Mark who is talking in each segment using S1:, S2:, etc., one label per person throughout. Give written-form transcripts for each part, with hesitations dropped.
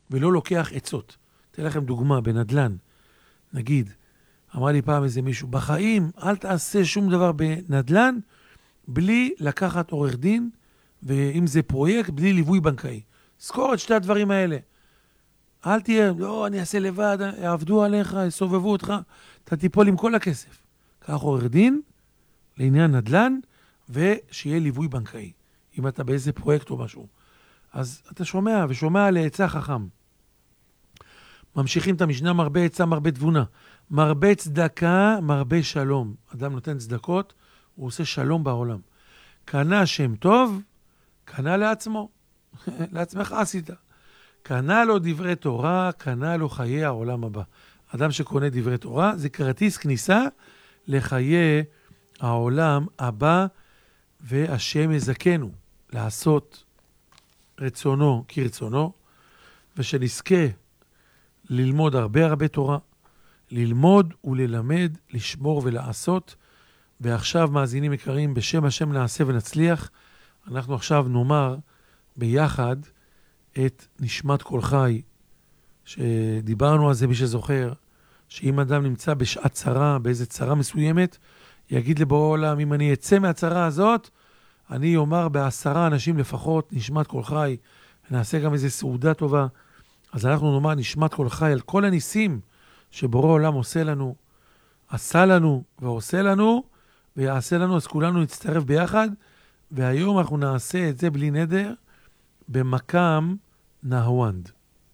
S1: ולא לוקח עצות. אתן לכם דוגמה, בנדלן, נגיד, אמר לי פעם איזה מישהו, בחיים אל תעשה שום דבר בנדלן, בלי לקחת עורך דין, ואם זה פרויקט, בלי ליווי בנקאי. זכור את שתי הדברים האלה. אל תהיה, לא, אני אעשה לבד, יעבדו עליך, יסובבו אותך, אתה תיפול עם כל הכסף. קח עורך דין, לעניין נדלן, ושיהיה ליווי בנקאי. אם אתה באיזה פרויקט או משהו. אז אתה שומע, ושומע לעצה חכם. ממשיכים את המשנה, מרבה עצה, מרבה תבונה. מרבה צדקה, מרבה שלום. אדם נותן צדקות, הוא עושה שלום בעולם. קנה שם טוב, קנה לעצמו. לעצמך עשית. קנה לו דברי תורה, קנה לו חיי העולם הבא. אדם שקונה דברי תורה, זה כרטיס כניסה לחיי העולם הבא, והשם יזכנו לעשות רצונו כרצונו, ושנזכה ללמוד הרבה תורה, ללמוד וללמד, לשמור ולעשות. ועכשיו, מאזינים יקרים, בשם השם נעשה ונצליח. אנחנו עכשיו נאמר ביחד את נשמת כל חי, שדיברנו על זה, מי שזוכר, שאם אדם נמצא בשעת צרה, באיזה צרה מסוימת, יגיד לבורא עולם, אם אני אצא מהצרה הזאת, אני אומר ב10 אנשים לפחות, נשמת כל חי, ונעשה גם איזו סעודה טובה. אז אנחנו נאמר נשמת כל חי על כל הניסים שבורא עולם עושה לנו, עשה לנו ועושה לנו, ויעשה לנו, אז כולנו נצטרף ביחד, והיום אנחנו נעשה את זה בלי נדר, במקם נהוונד.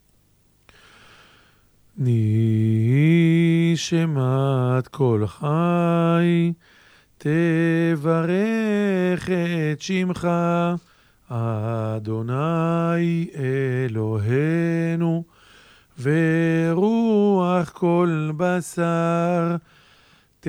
S1: נשמת כל חי, תברך את שמך, אדוני אלוהינו, ורוח כל בשר,